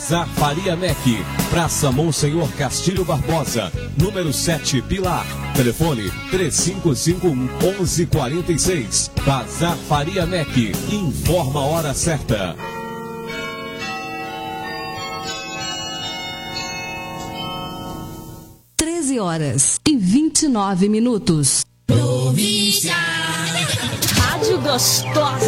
Bazar Faria Mec, Praça Monsenhor Castilho Barbosa, número 7, Pilar. Telefone 3551-1146. Bazar Faria Mec, informa a hora certa. 13h29. Província. Rádio Gostosa.